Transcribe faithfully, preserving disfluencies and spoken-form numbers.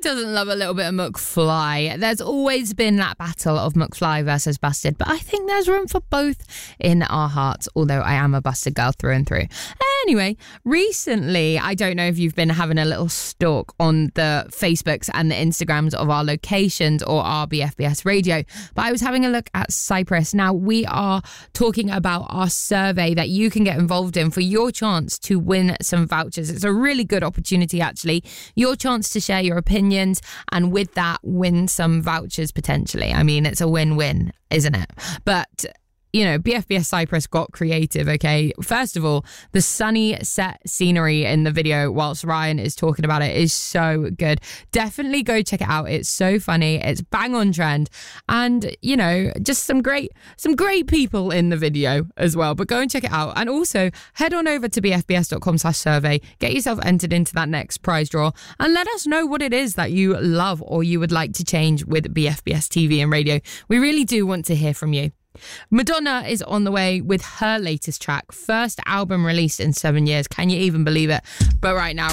doesn't love a little bit of McFly? There's always been that battle of McFly versus Busted, but I think there's room for both in our hearts, although I am a Busted girl through and through. Anyway, recently, I don't know if you've been having a little stalk on the Facebooks and the Instagrams of our locations or our B F B S radio, but I was having a look at Cyprus. Now, we are talking about our survey that you can get involved in for your chance to win some vouchers. It's a really good opportunity, actually. Your chance to share your opinions and with that, win some vouchers potentially. I mean, it's a win-win, isn't it? But you know, B F B S Cyprus got creative, okay? First of all, the sunny set scenery in the video whilst Ryan is talking about it is so good. Definitely go check it out. It's so funny. It's bang on trend. And, you know, just some great some great people in the video as well. But go and check it out. And also, head on over to bfbs.com slash survey. Get yourself entered into that next prize draw. And let us know what it is that you love or you would like to change with B F B S T V and radio. We really do want to hear from you. Madonna is on the way with her latest track, first album released in seven years. Can you even believe it? But right now,